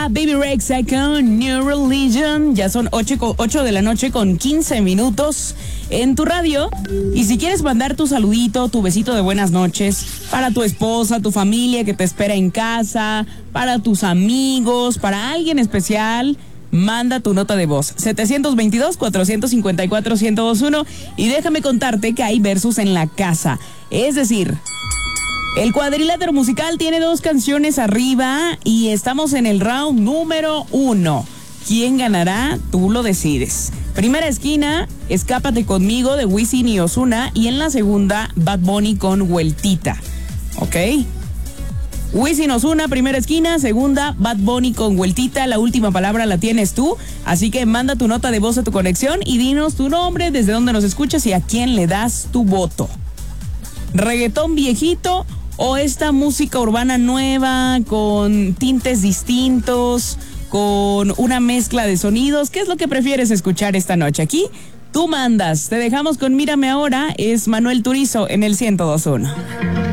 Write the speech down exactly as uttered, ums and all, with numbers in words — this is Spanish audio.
era Baby Rexha con New Religion. Ya son ocho de la noche con quince minutos en tu radio. Y si quieres mandar tu saludito, tu besito de buenas noches para tu esposa, tu familia que te espera en casa, para tus amigos, para alguien especial, manda tu nota de voz setecientos veintidós, cuatrocientos cincuenta y cuatro, ciento veintiuno y déjame contarte que hay versus en la casa. Es decir, el cuadrilátero musical tiene dos canciones arriba y estamos en el round número uno. ¿Quién ganará? Tú lo decides. Primera esquina, Escápate Conmigo de Wisin y Ozuna, y en la segunda, Bad Bunny con Vueltita. ¿Ok? Wisin, Ozuna, primera esquina, segunda, Bad Bunny con Vueltita. La última palabra la tienes tú, así que manda tu nota de voz a tu conexión y dinos tu nombre, desde dónde nos escuchas y a quién le das tu voto. ¿Reggaetón viejito o esta música urbana nueva con tintes distintos, con una mezcla de sonidos? ¿Qué es lo que prefieres escuchar esta noche? Aquí tú mandas. Te dejamos con Mírame Ahora, es Manuel Turizo en el ciento dos punto uno.